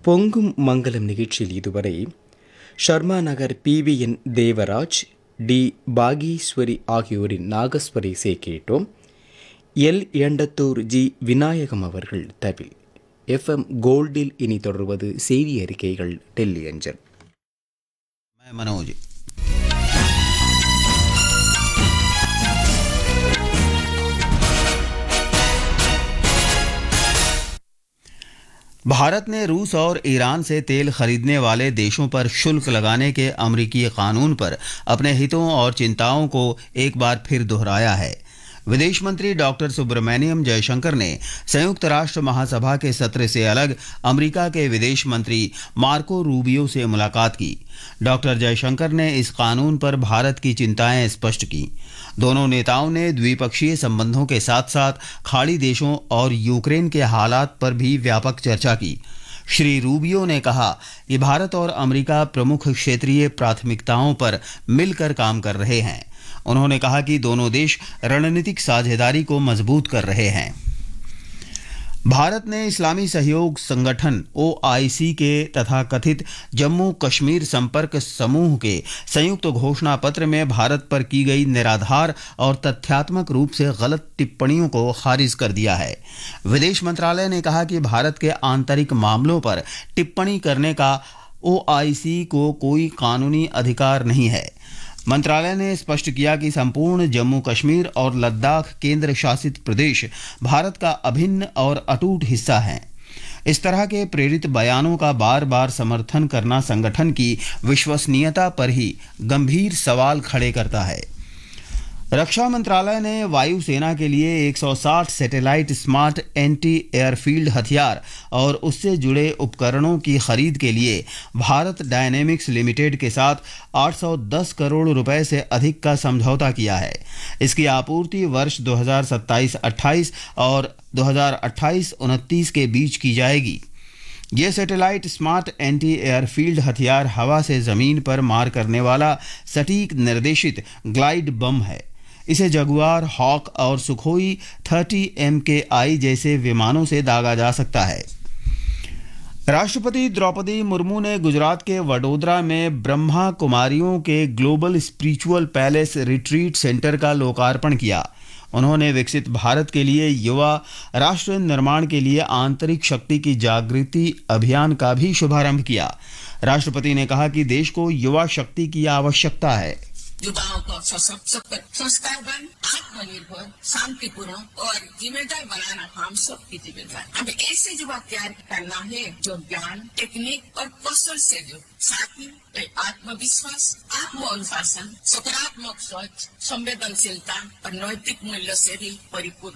பொங்கும் மங்கலம் நிகழ்ச்சியில் இதுவரை ஷர்மா நகர் PVN தேவராஜ், டி பாகீஸ்வரி ஆகியோரின் நாகஸ்வரி இசை கேட்டோம். எல் எண்டத்தூர் ஜி விநாயகம் அவர்கள் தவில். FM கோல்டில் இனி தொடர்வது செய்தி அறிக்கைகள் டெல்லி அஞ்சல். मनोज भारत ने रूस और ईरान से तेल खरीदने वाले देशों पर शुल्क लगाने के अमेरिकी कानून पर अपने हितों और चिंताओं को एक बार फिर दोहराया है. विदेश मंत्री डॉक्टर सुब्रमण्यम जयशंकर ने संयुक्त राष्ट्र महासभा के सत्र से अलग अमेरिका के विदेश मंत्री मार्को रूबियो से मुलाकात की. डॉक्टर जयशंकर ने इस कानून पर भारत की चिंताएं स्पष्ट की. दोनों नेताओं ने द्विपक्षीय संबंधों के साथ साथ खाड़ी देशों और यूक्रेन के हालात पर भी व्यापक चर्चा की. श्री रूबियो ने कहा कि भारत और अमेरिका प्रमुख क्षेत्रीय प्राथमिकताओं पर मिलकर काम कर रहे हैं. उन्होंने कहा कि दोनों देश रणनीतिक साझेदारी को मजबूत कर रहे हैं. भारत ने इस्लामी सहयोग संगठन OIC के तथा कथित जम्मू कश्मीर संपर्क समूह के संयुक्त घोषणा पत्र में भारत पर की गई निराधार और तथ्यात्मक रूप से गलत टिप्पणियों को खारिज कर दिया है. विदेश मंत्रालय ने कहा कि भारत के आंतरिक मामलों पर टिप्पणी करने का OIC को कोई कानूनी अधिकार नहीं है. मंत्रालय ने स्पष्ट किया कि संपूर्ण जम्मू कश्मीर और लद्दाख केंद्र शासित प्रदेश भारत का अभिन्न और अटूट हिस्सा हैं. इस तरह के प्रेरित बयानों का बार बार समर्थन करना संगठन की विश्वसनीयता पर ही गंभीर सवाल खड़े करता है. रक्षा मंत्रालय ने वायुसेना के लिए 160 सैटेलाइट स्मार्ट एंटी एयरफील्ड हथियार और उससे जुड़े उपकरणों की खरीद के लिए भारत डायनेमिक्स लिमिटेड के साथ 810 करोड़ रुपए से अधिक का समझौता किया है. इसकी आपूर्ति वर्ष 2027-28 और 2028-29 के बीच की जाएगी. ये सैटेलाइट स्मार्ट एंटी एयरफील्ड हथियार हवा से ज़मीन पर मार करने वाला सटीक निर्देशित ग्लाइड बम है. इसे जगुआर, हॉक और सुखोई 30 MKI जैसे विमानों से दागा जा सकता है. राष्ट्रपति द्रौपदी मुर्मू ने गुजरात के वडोदरा में ब्रह्मा कुमारियों के global spiritual palace retreat centre का लोकार्पण किया. उन्होंने विकसित भारत के लिए युवा राष्ट्र निर्माण के लिए आंतरिक शक्ति की जागृति अभियान का भी शुभारंभ किया. राष्ट्रपति ने कहा कि देश को युवा शक्ति की आवश्यकता है. युवाओं को सशक्त, संस्कारवान, आत्मनिर्भर, शांतिपूर्ण और जिम्मेदार बनाना हम सब की जिम्मेदारी. हमें ऐसे युवा तैयार करना है जो ज्ञान, टेक्निक और कौशल से जुड़े, साथ ही आत्मविश्वास, आत्मअनुशासन, सकारात्मक सोच, संवेदनशीलता और नैतिक मूल्य से भी परिपूर्ण.